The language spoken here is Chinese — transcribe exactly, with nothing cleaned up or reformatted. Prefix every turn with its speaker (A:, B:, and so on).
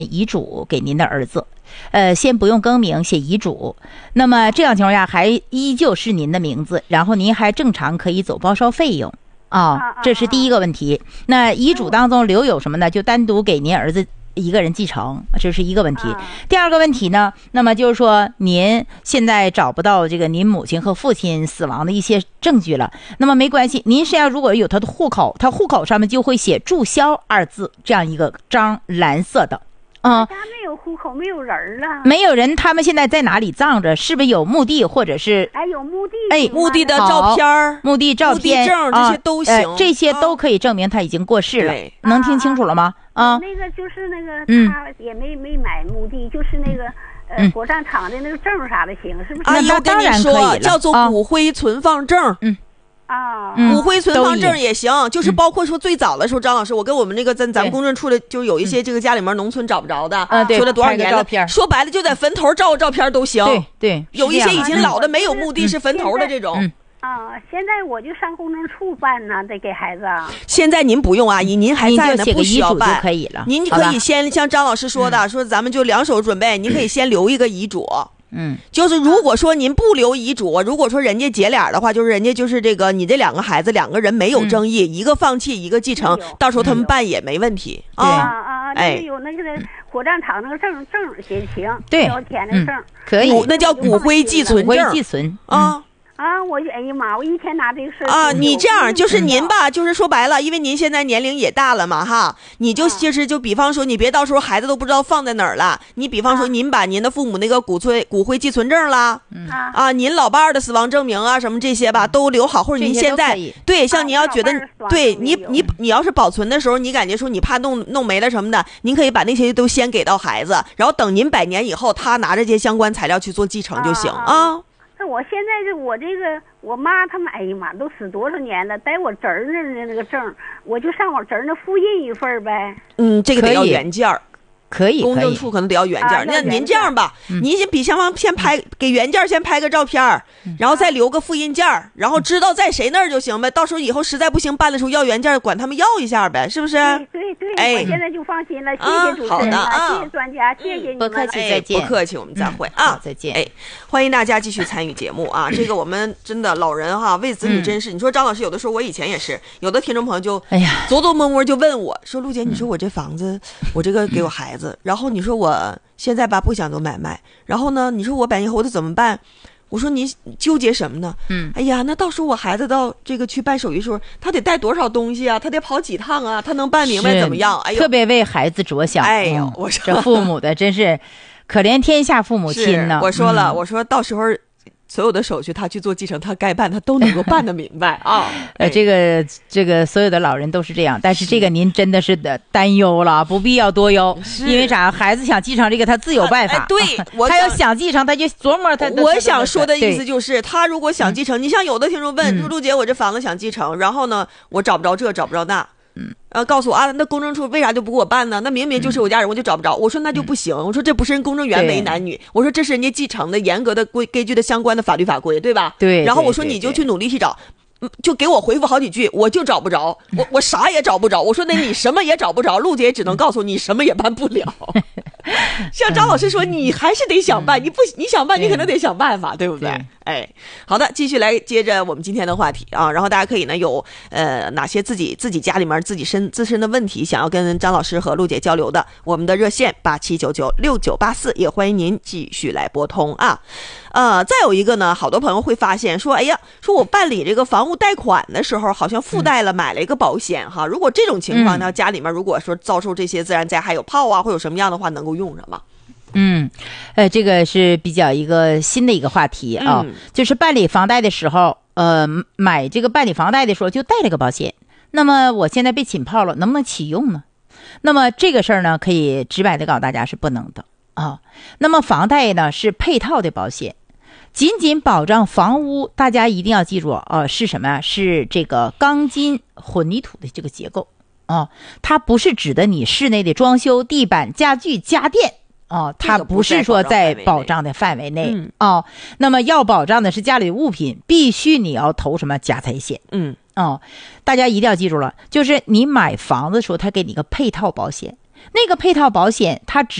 A: 遗嘱给您的儿子，呃，先不用更名，写遗嘱。那么这样情况下还依旧是您的名字，然后您还正常可以走报销费用啊，这是第一个问题。那遗嘱当中留有什么呢？就单独给您儿子一个人继承，这是一个问题。第二个问题呢，那么就是说您现在找不到这个您母亲和父亲死亡的一些证据了，那么没关系，您现在如果有他的户口，他户口上面就会写注销二字这样一个章，蓝色的。嗯，
B: 家没有户口，没有人了。
A: 没有人，他们现在在哪里葬着？是不是有墓地，或者是？
B: 哎，有墓地。
A: 哎，
C: 墓地的照片、
A: 墓地照片、
C: 墓地证这些都行，
A: 呃、这些都可以证明他已经过世了。
C: 对，
A: 能听清楚了吗？啊，
B: 那个就是那个，
A: 嗯，
B: 他也没没买墓地，就是那个呃火葬场的那个证啥的行，是不是？
C: 阿姨，我跟你说，叫做骨灰存放证。
A: 嗯。
B: 啊，
C: 骨灰存放证也行，就是包括说最早的时候，张老师，我跟我们那个咱咱们公证处的，就有一些这个家里面农村找不着的，说了多少年了，说白了就在坟头照个照片都行。
A: 对对，
C: 有一些已经老的没有墓地是坟头的这种。
B: 啊，现在我就上公证处办呢，得给孩子。
C: 现在您不用，阿姨，您还在呢，不需要办
A: 就可以了。
C: 您可以先像张老师说的，说咱们就两手准备，您可以先留一个遗嘱。
A: 嗯，
C: 就是如果说您不留遗嘱，如果说人家结俩的话，就是人家就是这个你这两个孩子两个人没有争议，嗯、一个放弃一个继承，到时候他们办也没问题。
B: 啊啊，那个有那个火葬场那个证证也行，
A: 对，
B: 要填的证、
A: 嗯、可以，
C: 那叫骨灰寄存证，
A: 骨灰寄存
C: 啊。
A: 嗯
B: 啊，我哎呀妈！我一天拿这个事
C: 啊，你这样就是您吧，就是说白了，因为您现在年龄也大了嘛，哈，你就就是就比方说，你别到时候孩子都不知道放在哪儿了。你比方说，您把您的父母那个骨灰骨灰寄存证啦，
B: 啊，
C: 啊，您老伴儿的死亡证明啊，什么这些吧，都留好，或者您现在对，像你要觉得对你你你要是保存的时候，你感觉说你怕弄弄没了什么的，您可以把那些都先给到孩子，然后等您百年以后，他拿着这些相关材料去做继承就行啊。
B: 那我现在这我这个我妈他们哎呀妈都死多少年了，在我侄儿那儿那个证，我就上我侄儿那复印一份呗。
C: 嗯，这个得要原件儿。
A: 可以，
C: 公证处可能得要原件。那您这样吧，您先比方先拍给原件先拍个照片，然后再留个复印件，然后知道在谁那儿就行呗。到时候以后实在不行办的时候要原件，管他们要一下呗，是不是？
B: 对对，
C: 哎，
B: 我现在就放心了。谢谢主持人，谢谢专家，谢谢你们。
A: 不客气，再见。
C: 不客气，我们再会啊，
A: 再见。
C: 哎，欢迎大家继续参与节目啊！这个我们真的老人哈，为子女真是。你说张老师有的时候我以前也是，有的听众朋友就哎呀琢琢磨磨就问我说：“陆姐，你说我这房子，我这个给我孩子，然后你说我。”我现在吧不想做买卖，然后呢，你说我百年后的怎么办？我说你纠结什么呢？嗯，哎呀，那到时候我孩子到这个去办手续的时候，他得带多少东西啊？他得跑几趟啊？他能办明白怎么样？哎呦，
A: 特别为孩子着想。
C: 哎呦，嗯、我说
A: 这父母的真是可怜天下父母亲呢。
C: 我说了，
A: 嗯、
C: 我说到时候。所有的手续他去做继承，他该办他都能够办得明白啊！
A: 呃，这个这个所有的老人都是这样，但是这个您真的是的担忧了，不必要多忧，因为啥？孩子想继承这个他自有办法。
C: 哎、对，我
A: 他要想继承，他就琢磨他。
C: 我想说的意思就是，他如果想继承，你像有的听众问，说陆姐，我这房子想继承，然后呢，我找不着这，找不着那。嗯，呃，告诉我啊，那公证处为啥就不给我办呢？那明明就是我家人，我就找不着。我说那就不行，我说这不是人公证员为男女，我说这是人家继承的严格的规根据的相关的法律法规，对吧？
A: 对。
C: 然后我说你就去努力去找。就给我回复好几句，我就找不着，我我啥也找不着。我说那你什么也找不着，陆姐也只能告诉你什么也办不了。像张老师说，你还是得想办，你不你想办，你可能得想办法，对不对？哎，好的，继续来接着我们今天的话题啊，然后大家可以呢有呃哪些自己自己家里面自己身自身的问题想要跟张老师和陆姐交流的，我们的热线八七九九六九八四也欢迎您继续来拨通啊。呃，再有一个呢，好多朋友会发现说，哎呀，说我办理这个房屋贷款的时候，好像附带了买了一个保险哈。如果这种情况呢，家里面如果说遭受这些自然灾害有泡啊，会有什么样的话，能够用什么？
A: 嗯，呃，这个是比较一个新的一个话题啊，嗯、就是办理房贷的时候，呃，买这个办理房贷的时候就带了个保险。那么我现在被浸泡了，能不能启用呢？那么这个事儿呢，可以直白的告诉大家是不能的啊。那么房贷呢是配套的保险。仅仅保障房屋，大家一定要记住啊，是什么呀？是这个钢筋混凝土的这个结构啊，它不是指的你室内的装修、地板、家具、家电啊，它不是说在保障的范围内啊。那么要保障的是家里的物品，必须你要投什么家财险？嗯哦，大家一定要记住了，就是你买房子的时候，他给你个配套保险。 那个配套保险它只